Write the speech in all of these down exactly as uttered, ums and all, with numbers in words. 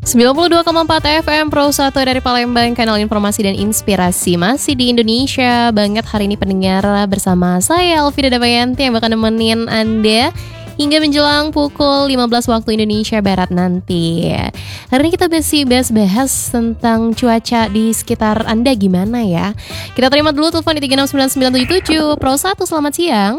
sembilan puluh dua koma empat F M Pro satu dari Palembang, kanal informasi dan inspirasi masih di Indonesia banget hari ini pendengar, bersama saya Elvira Damayanti yang bakal nemenin Anda hingga menjelang pukul lima belas waktu Indonesia Barat nanti. Hari ini kita masih bahas-bahas tentang cuaca di sekitar Anda gimana ya. Kita terima dulu telepon di tiga enam sembilan sembilan tujuh tujuh. Pro satu, selamat siang.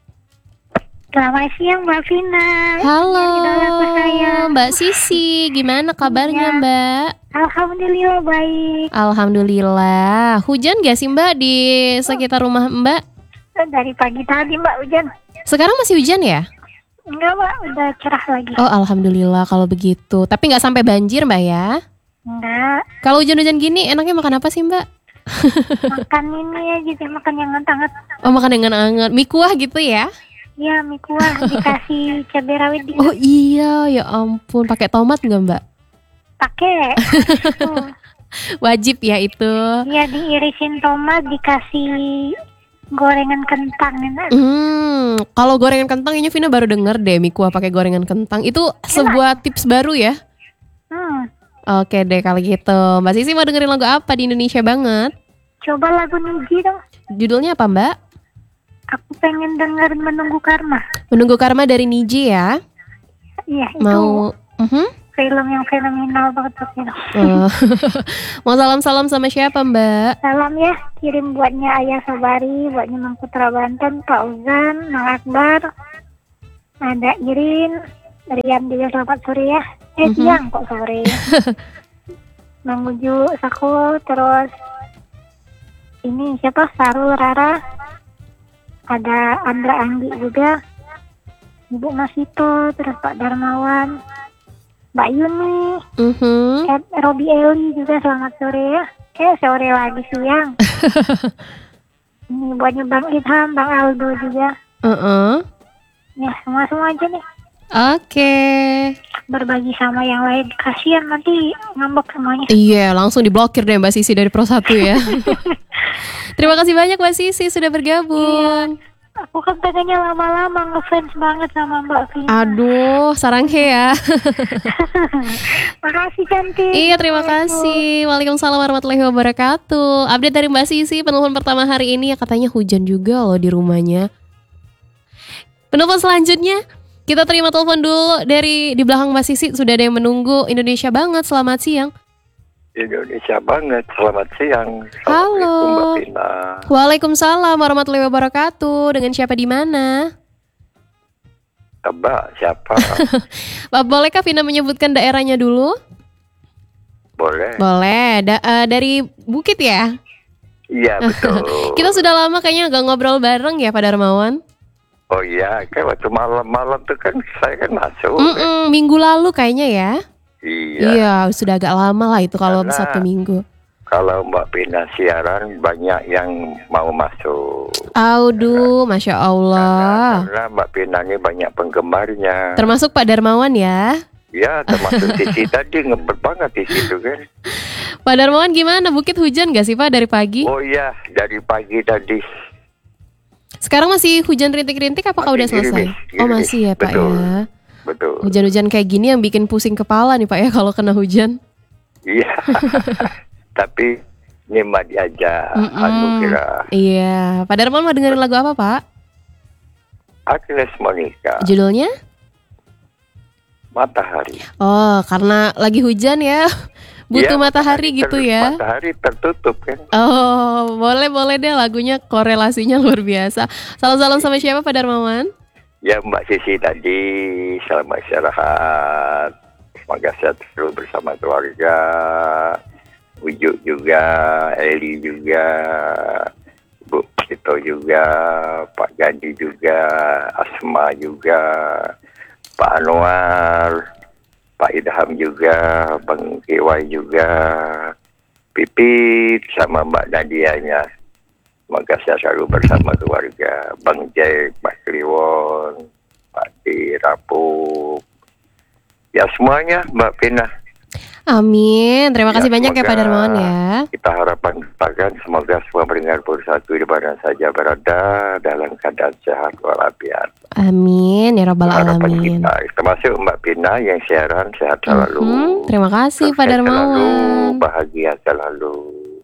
Selamat siang Mbak Vina. Halo saya. Mbak Sisi, gimana kabarnya ya. Mbak? Alhamdulillah baik. Alhamdulillah. Hujan gak sih Mbak di sekitar rumah Mbak? Dari pagi tadi Mbak hujan. Sekarang masih hujan ya? Enggak Mbak, udah cerah lagi. Oh alhamdulillah kalau begitu. Tapi gak sampai banjir Mbak ya? Enggak. Kalau hujan-hujan gini enaknya makan apa sih Mbak? Makan ini ya gitu, makan yang hangat-hangat. Oh makan yang hangat, mie kuah gitu ya? Iya, mie kuah dikasih cabai rawit di. Oh iya, ya ampun, pakai tomat nggak Mbak? Pakai. uh. Wajib ya itu. Iya, diirisin tomat, dikasih gorengan kentang enak. Hmm, kalau gorengan kentang ini Vina baru denger deh, mie kuah pakai gorengan kentang. Itu sebuah tips baru ya? Hmm. Oke deh kalau gitu. Mbak Sisi mau dengerin lagu apa di Indonesia banget? Coba lagu Niji dong. Judulnya apa Mbak? Aku pengen dengerin Menunggu Karma. Menunggu Karma dari Niji ya? Iya, itu mau uh-huh. film yang fenomenal banget tuh. Oh. Mau salam-salam sama siapa Mbak? Salam ya, kirim buatnya Ayah Sabari, buatnya Mang Putra Banten, Pak Uzan, Mang Akbar, ada Irin, Rian juga selamat sore ya. Eh uh-huh. siang kok sore. Mang Uju, Saku, terus ini siapa? Sarul, Rara. Ada Andra Anggi juga, Ibu Masito, terus Pak Darmawan, Mbak Yuni, uh-huh. Ed, Robi Eli juga selamat sore ya. Eh sore lagi siang. Ini buatnya Bang Idham, Bang Aldo juga. Uh-uh. Ya semua-semua aja nih. Oke. Okay. Berbagi sama yang lain, kasihan nanti ngambek semuanya. Iya, langsung diblokir deh Mbak Sisi dari Pro satu ya. Terima kasih banyak Mbak Sisi sudah bergabung. Iya. Aku kan pengennya lama-lama ngefans banget sama Mbak Vina. Aduh, saranghe ya. Makasih cantik. Iya, terima kasih. Waalaikumsalam warahmatullahi wabarakatuh. Update dari Mbak Sisi, penelpon pertama hari ini ya, katanya hujan juga loh di rumahnya. Penelpon selanjutnya, kita terima telepon dulu dari di belakang Mbak Sisi. Sudah ada yang menunggu. Indonesia banget, selamat siang. Indonesia banget, selamat siang. Halo. Mbak Vina. Waalaikumsalam warahmatullahi wabarakatuh. Dengan siapa di mana? Tebak siapa? Pak, bolehkah Vina menyebutkan daerahnya dulu? Boleh. Boleh. Da- uh, dari Bukit ya? Iya betul. Kita sudah lama kayaknya gak ngobrol bareng ya Pak Darmawan. Oh iya, kayak waktu malam-malam tuh kan saya kan masuk. Mm-mm, minggu lalu kayaknya ya. Iya. Iya, sudah agak lama lah itu kalau Karena satu minggu. Kalau Mbak Vina siaran banyak yang mau masuk. Aduh, Masya Allah. Karena, karena Mbak Vina ini banyak penggemarnya. Termasuk Pak Darmawan ya? Ya, termasuk Sisi tadi ngebet banget di situ kan. Pak Darmawan gimana? Bukit hujan gak sih Pak dari pagi? Oh iya, dari pagi tadi. Sekarang masih hujan rintik-rintik apakah Masih udah selesai? gerimis, Oh gerimis. masih ya Pak Betul. ya. Betul. Hujan-hujan kayak gini yang bikin pusing kepala nih Pak ya kalau kena hujan. Iya. Tapi nikmat aja, aku kira. Iya. Pak Darmawan mau dengerin lagu apa Pak? Agnes Monica. Judulnya? Matahari. Oh, karena lagi hujan ya. Butuh Ya, matahari gitu ter- ya. Matahari tertutup kan. Oh, boleh-boleh deh lagunya korelasinya luar biasa. Salam-salam sama siapa Pak Darmawan? Ya Mbak Sisi tadi, selamat istirahat. Semoga sehat terus bersama keluarga. Ujuk juga, Eli juga, Bu Sito juga, Pak Gandhi juga, Asma juga, Pak Anwar, Pak Idham juga, Bang Kiwai juga, Pipit sama Mbak Nadianya. Semoga saya selalu bersama keluarga. Bang Jack, Pak Kliwon, Pak Di Rapuk. Ya semuanya Mbak Vina. Amin. Terima kasih Ya, banyak ya Pak semoga Darmawan ya. Kita harapkan katakan semoga semua pendengar bersatu di mana saja berada dalam keadaan sehat walafiat. Amin ya Rabbal Harapan Alamin. kita, termasuk Mbak Pina yang siaran sehat selalu. Mhm, terima kasih Pak Sukses selalu, Darmawan. bahagia selalu.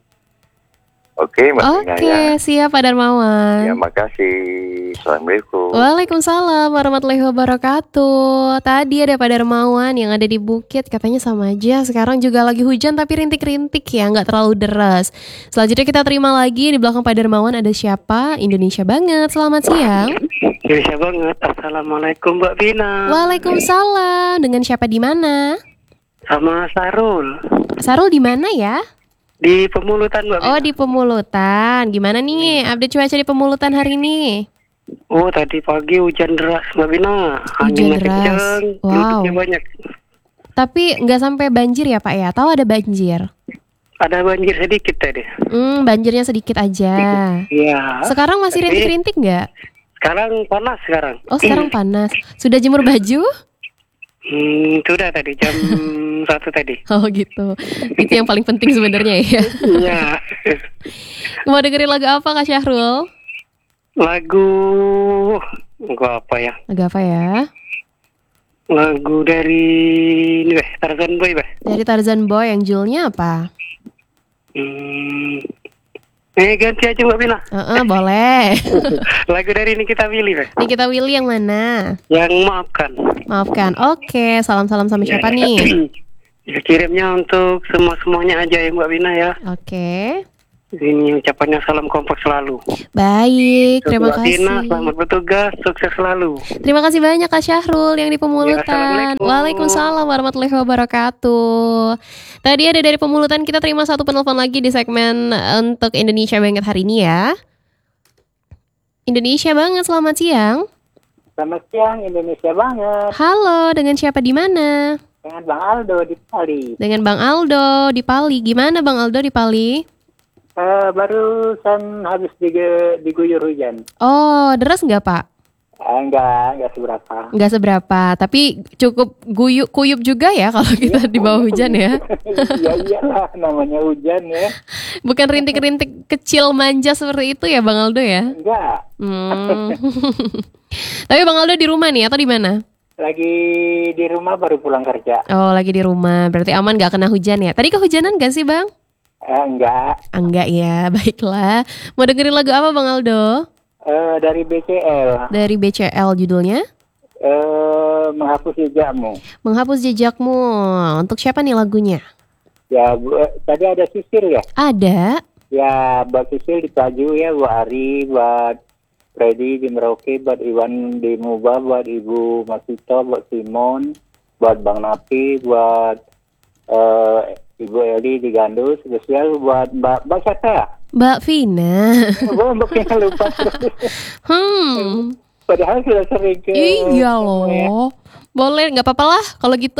Oke, Mbak Pina Oke, ya. siap Pak Darmawan. Ya, makasih. Assalamualaikum. Waalaikumsalam warahmatullahi wabarakatuh. Tadi ada Pak Darmawan yang ada di Bukit, katanya sama aja. Sekarang juga lagi hujan tapi rintik-rintik ya, nggak terlalu deras. Selanjutnya kita terima lagi di belakang Pak Darmawan ada siapa? Indonesia banget. Selamat siang. Indonesia banget. Assalamualaikum Mbak Bina. Waalaikumsalam. Dengan siapa di mana? Sama Sarul. Sarul di mana ya? Di Pemulutan Mbak Bina. Oh, di Pemulutan. Gimana nih update cuaca di Pemulutan hari ini? Oh, tadi pagi hujan deras Mbak Bina. Hujan Anginnya deras. kencang, Wow. geluduknya banyak. Tapi nggak sampai banjir ya Pak ya? Tahu ada banjir? Ada banjir sedikit tadi. Hmm, banjirnya sedikit aja. Iya. Sekarang masih Tapi rintik-rintik nggak? Sekarang panas sekarang. Oh, sekarang panas. Sudah jemur baju? Hmm, sudah tadi jam satu tadi. Oh gitu. Itu yang paling penting sebenarnya ya. Iya. Mau dengerin lagu apa Kak Syahrul? Lagu gua apa ya? Lagu apa ya? Lagu dari ini beh, Tarzan Boy beh. Dari Tarzan Boy yang judulnya apa? Hmm. Eh ganti aja Mbak Bina. Heeh, boleh. Lagu dari Nikita Willy beh. Nih kita Willy yang mana? Yang maafkan. Maafkan. Oke, salam-salam sama siapa nih? Ya, kirimnya untuk semua-semuanya aja ya Mbak Bina ya. Oke. Ini ucapannya salam kompak selalu. Baik, terima Mbak Bina, kasih. selamat bertugas, sukses selalu. Terima kasih banyak Kak Syahrul yang di Ya, Pemulutan. assalamualaikum. Waalaikumsalam warahmatullahi wabarakatuh. Tadi ada dari Pemulutan, kita terima satu penelpon lagi di segmen eh, untuk Indonesia Banget hari ini ya. Indonesia Banget, selamat siang. Selamat siang, Indonesia banget. Halo, dengan siapa di mana? Dengan Bang Aldo di Bali. Dengan Bang Aldo di Pali. Gimana Bang Aldo di Pali? Eh, barusan habis digu- diguyur hujan. Oh, deras nggak Pak? Eh, enggak, enggak seberapa. Nggak seberapa, tapi cukup guyup kuyup juga ya kalau kita di bawah hujan ya. Iya iyalah, namanya hujan ya. Bukan rintik-rintik kecil manja seperti itu ya Bang Aldo ya? Enggak, Hmm. Tapi Bang Aldo di rumah nih atau di mana? lagi di rumah baru pulang kerja. Oh, lagi di rumah. Berarti aman nggak kena hujan ya? Tadi kehujanan nggak sih Bang? Eh, enggak, Ah, Enggak ya, baiklah. Mau dengerin lagu apa Bang Aldo? eh, dari B C L. Dari B C L judulnya? Eh, menghapus jejakmu. Menghapus jejakmu. Untuk siapa nih lagunya? Ya, bu, eh, tadi ada Sisil ya. Ada. Ya, buat Sisil di Paju ya, buat Ari, buat Freddy di Merauke, buat Iwan di Muba, buat Ibu Masito, buat Simon, buat Bang Napi, buat eh, Ibu Eli di Gandus, spesial buat Mbak Mbak siapa ya? Mbak Vina. Gue mbaknya lupa. Hmm. Padahal sudah sering ke. Iya ketemu ya. loh. Boleh, nggak apa-apa lah kalau gitu.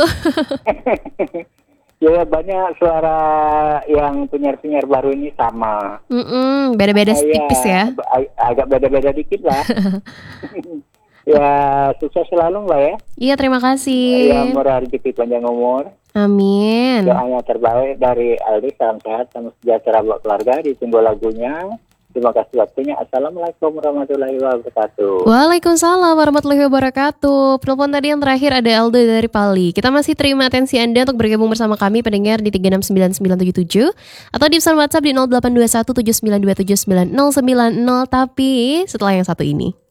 Ya banyak suara yang penyiar-penyiar baru ini sama. Mm-mm, beda-beda Ah, tipis ya. ag- agak beda-beda dikit lah. Ya sukses selalu Mbak ya. Iya, terima kasih. Ya murah rezeki panjang umur. Amin. Doanya terbaik dari Aldi, salam sehat, salam sejahtera buat keluarga. Ditunggu lagunya. Terima kasih waktunya. Assalamualaikum warahmatullahi wabarakatuh. Waalaikumsalam warahmatullahi wabarakatuh. Penelpon tadi yang terakhir ada Aldo dari Pali. Kita masih terima atensi Anda untuk bergabung bersama kami pendengar di tiga enam sembilan sembilan tujuh tujuh atau di pesan WhatsApp di nol delapan dua satu tujuh sembilan dua tujuh sembilan nol sembilan nol. Tapi setelah yang satu ini.